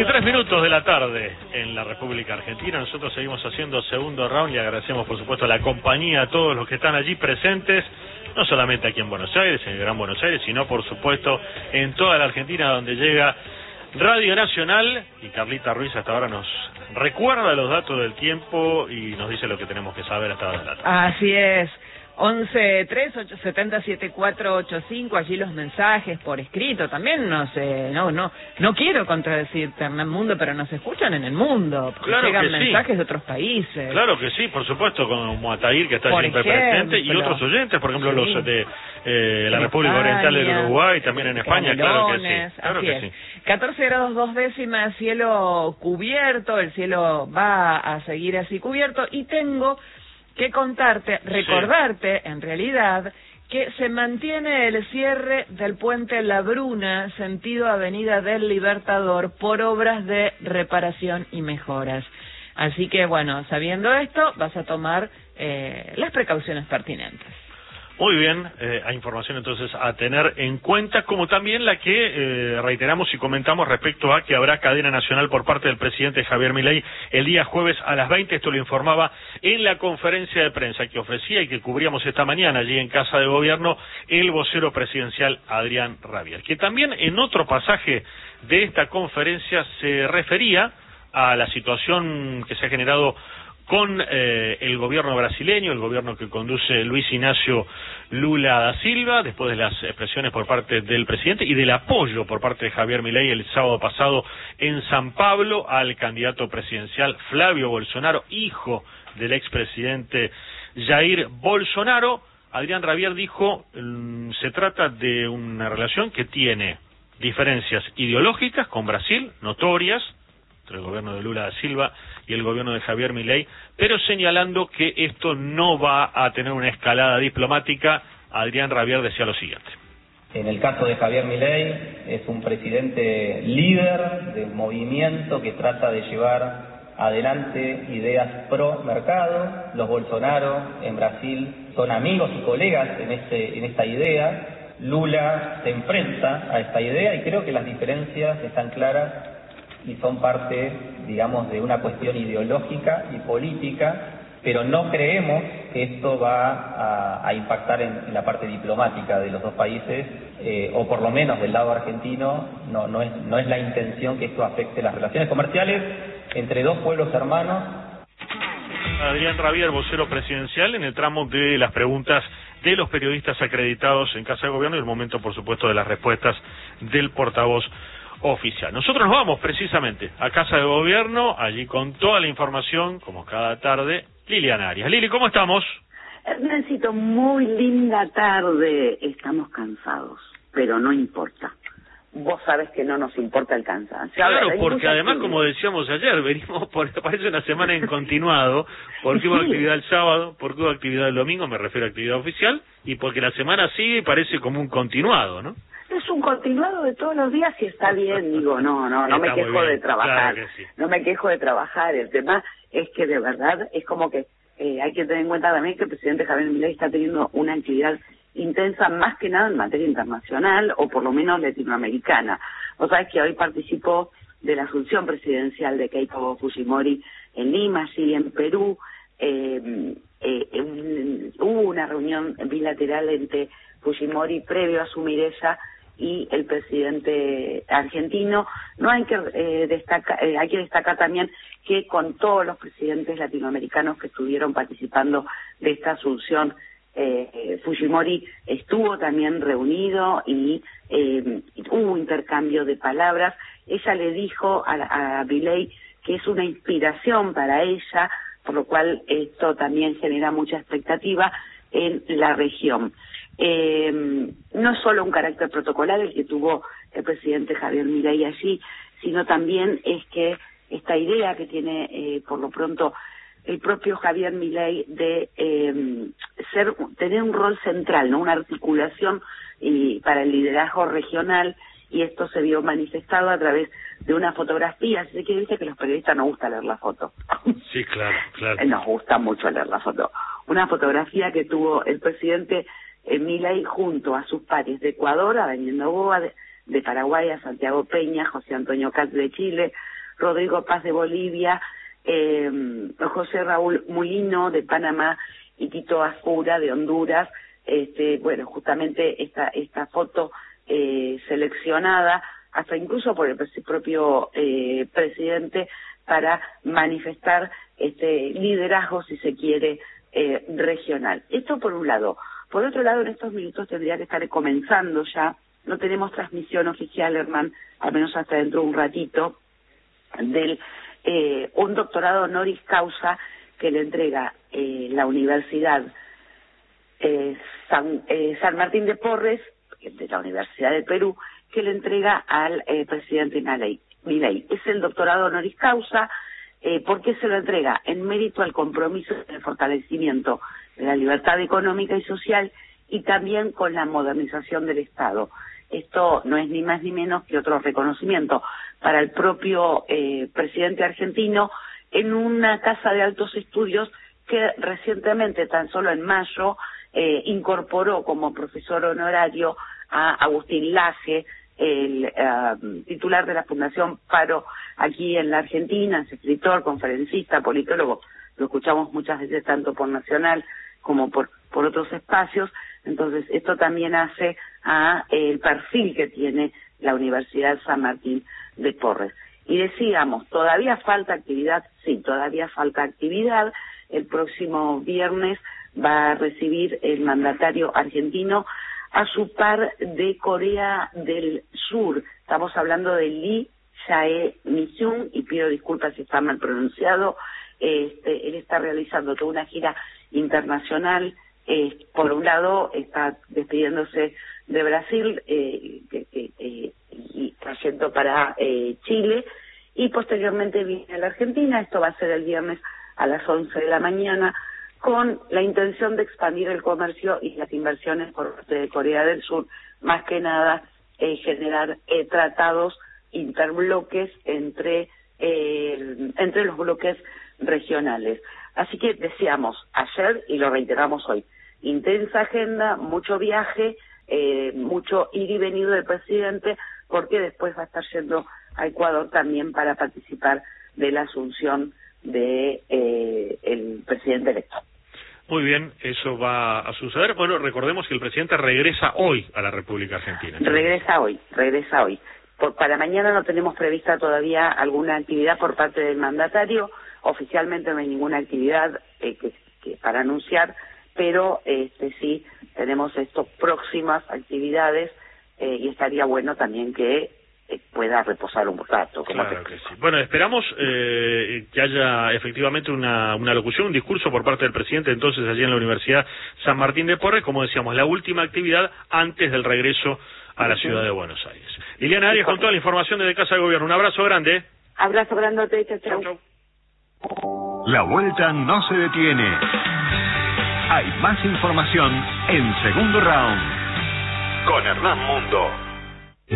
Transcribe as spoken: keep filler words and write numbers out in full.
veintitrés minutos de la tarde en la República Argentina. Nosotros seguimos haciendo segundo round y agradecemos, por supuesto, la compañía a todos los que están allí presentes, no solamente aquí en Buenos Aires, en el Gran Buenos Aires, sino, por supuesto, en toda la Argentina, donde llega Radio Nacional. Y Carlita Ruiz hasta ahora nos recuerda los datos del tiempo y nos dice lo que tenemos que saber hasta ahora de la tarde. Así es. once tres ocho siete cero siete cuatro ocho cinco, allí los mensajes por escrito también. No sé, no no no quiero contradecirte en el mundo, pero nos escuchan en el mundo, porque claro llegan que mensajes sí. de otros países. Claro que sí, por supuesto, como Atair, que está por siempre ejemplo, presente, y otros oyentes, por ejemplo, sí. los de eh, la en República España, Oriental del Uruguay, también en España, claro que sí. Claro así que es. sí. catorce grados dos décimas, cielo cubierto, el cielo va a seguir así cubierto, y tengo que contarte, recordarte, sí. en realidad, que se mantiene el cierre del puente La Bruna, sentido Avenida del Libertador, por obras de reparación y mejoras. Así que, bueno, sabiendo esto, vas a tomar eh, las precauciones pertinentes. Muy bien, eh, hay información entonces a tener en cuenta, como también la que eh, reiteramos y comentamos respecto a que habrá cadena nacional por parte del presidente Javier Milei el día jueves a las veinte. Esto lo informaba en la conferencia de prensa que ofrecía y que cubríamos esta mañana allí en Casa de Gobierno el vocero presidencial Adrián Rabier, que también en otro pasaje de esta conferencia se refería a la situación que se ha generado con eh, el gobierno brasileño, el gobierno que conduce Luis Ignacio Lula da Silva, después de las expresiones por parte del presidente y del apoyo por parte de Javier Milei el sábado pasado en San Pablo al candidato presidencial Flavio Bolsonaro, hijo del expresidente Jair Bolsonaro. Adrián Rabier dijo, se trata de una relación que tiene diferencias ideológicas con Brasil, notorias, entre el gobierno de Lula da Silva y el gobierno de Javier Milei, pero señalando que esto no va a tener una escalada diplomática. Adrián Rabier decía lo siguiente. En el caso de Javier Milei, es un presidente líder de un movimiento que trata de llevar adelante ideas pro mercado. Los Bolsonaro en Brasil son amigos y colegas en, este, en esta idea. Lula se enfrenta a esta idea y creo que las diferencias están claras y son parte, digamos, de una cuestión ideológica y política, pero no creemos que esto va a, a impactar en, en la parte diplomática de los dos países, eh, o por lo menos del lado argentino, no, no, es, no es la intención que esto afecte las relaciones comerciales entre dos pueblos hermanos. Adrián Rabier, vocero presidencial, en el tramo de las preguntas de los periodistas acreditados en Casa de Gobierno y el momento, por supuesto, de las respuestas del portavoz oficial. Nosotros nos vamos precisamente a Casa de Gobierno, allí con toda la información, como cada tarde, Liliana Arias. Lili, ¿cómo estamos? Hernancito, muy linda tarde. Estamos cansados, pero no importa. Vos sabés que no nos importa el cansancio. Claro, ver, porque además, como decíamos ayer, venimos por, parece una semana en continuado, porque hubo sí. actividad el sábado, porque hubo actividad el domingo, me refiero a actividad oficial, y porque la semana sigue y parece como un continuado, ¿no? Es un continuado de todos los días y está bien, digo, no, no, no me quejo de trabajar, claro sí. no me quejo de trabajar, el tema es que de verdad es como que eh, hay que tener en cuenta también que el presidente Javier Milei está teniendo una actividad intensa más que nada en materia internacional o por lo menos latinoamericana. Vos sabés que hoy participó de la asunción presidencial de Keiko Fujimori en Lima, sí, en Perú, eh, eh, en, hubo una reunión bilateral entre Fujimori previo a asumir ella y el presidente argentino. No hay que eh, destacar, eh, hay que destacar también que con todos los presidentes latinoamericanos que estuvieron participando de esta asunción, eh, Fujimori estuvo también reunido y eh, hubo intercambio de palabras. Ella le dijo a, a Milei que es una inspiración para ella, por lo cual esto también genera mucha expectativa en la región. Eh, no es solo un carácter protocolar el que tuvo el presidente Javier Milei allí, sino también es que esta idea que tiene eh, por lo pronto el propio Javier Milei de eh, ser tener un rol central, no una articulación y para el liderazgo regional, y esto se vio manifestado a través de una fotografía. Así que dice que a los periodistas nos gusta leer la foto. Sí, claro, claro. Nos gusta mucho leer la foto. Una fotografía que tuvo el presidente eh, Milei junto a sus pares de Ecuador, a Daniel Noboa, de, de Paraguay, a Santiago Peña, José Antonio Katz de Chile, Rodrigo Paz de Bolivia, eh, José Raúl Mulino de Panamá y Tito Ascura de Honduras. Este, bueno, justamente esta esta foto eh, seleccionada, hasta incluso por el propio eh, presidente, para manifestar este liderazgo, si se quiere, eh, regional. Esto por un lado. Por otro lado, en estos minutos tendría que estar comenzando ya, no tenemos transmisión oficial, Herman, al menos hasta dentro de un ratito, del eh, un doctorado honoris causa que le entrega eh, la Universidad eh, San, eh, San Martín de Porres, de la Universidad del Perú, que le entrega al eh, presidente Milei. Es el doctorado honoris causa. Eh, ¿Por qué se lo entrega? En mérito al compromiso en el fortalecimiento de la libertad económica y social y también con la modernización del Estado. Esto no es ni más ni menos que otro reconocimiento para el propio eh, presidente argentino en una casa de altos estudios que recientemente, tan solo en mayo, eh, incorporó como profesor honorario a Agustín Laje, el uh, titular de la Fundación Paro aquí en la Argentina, es escritor, conferencista, politólogo. Lo escuchamos muchas veces tanto por Nacional como por, por otros espacios. Entonces, esto también hace a eh, el perfil que tiene la Universidad San Martín de Porres. Y decíamos, ¿todavía falta actividad? Sí, todavía falta actividad. El próximo viernes va a recibir el mandatario argentino a su par de Corea del Sur. Estamos hablando de Lee Jae-myung, y pido disculpas si está mal pronunciado. Este, él está realizando toda una gira internacional. Eh, por un lado, está despidiéndose de Brasil eh, que, que, eh, y trayendo para eh, Chile, y posteriormente viene a la Argentina. Esto va a ser el viernes a las once de la mañana, con la intención de expandir el comercio y las inversiones por parte de Corea del Sur, más que nada eh, generar eh, tratados interbloques entre eh, entre los bloques regionales. Así que decíamos ayer, y lo reiteramos hoy, intensa agenda, mucho viaje, eh, mucho ir y venir del presidente, porque después va a estar yendo a Ecuador también para participar de la asunción de eh, el presidente electo. Muy bien, eso va a suceder. Bueno, recordemos que el presidente regresa hoy a la República Argentina. Regresa hoy, regresa hoy. Por, para mañana no tenemos prevista todavía alguna actividad por parte del mandatario. Oficialmente no hay ninguna actividad eh, que, que para anunciar, pero este sí tenemos estas próximas actividades eh, y estaría bueno también que eh, pueda reposar un rato. Como claro que sí. Bueno, esperamos eh, que haya efectivamente una, una locución, un discurso por parte del presidente entonces allí en la Universidad San Martín de Porres, como decíamos, la última actividad antes del regreso a la ciudad de Buenos Aires. Liliana Arias con toda la información desde Casa de Gobierno. Un abrazo grande. Abrazo grandote, chau, chau. Chau, chau. La vuelta no se detiene. Hay más información en Segundo Round con Hernán Mundo.